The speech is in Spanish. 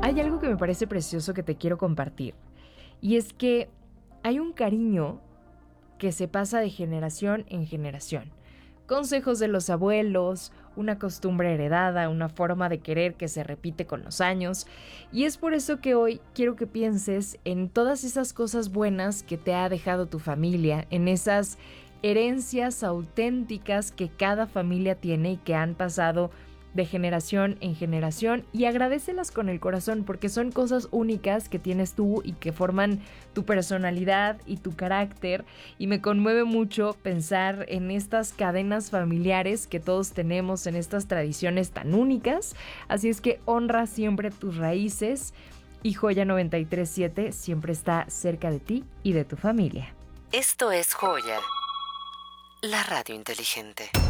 Hay algo que me parece precioso que te quiero compartir, y es que hay un cariño que se pasa de generación en generación. Consejos de los abuelos, una costumbre heredada, una forma de querer que se repite con los años. Y es por eso que hoy quiero que pienses en todas esas cosas buenas que te ha dejado tu familia, en esas herencias auténticas que cada familia tiene y que han pasado de generación en generación, y agradécelas con el corazón porque son cosas únicas que tienes tú y que forman tu personalidad y tu carácter, y me conmueve mucho pensar en estas cadenas familiares que todos tenemos, en estas tradiciones tan únicas. Así es que honra siempre tus raíces y Joya 93.7 siempre está cerca de ti y de tu familia. Esto es Joya, la radio inteligente.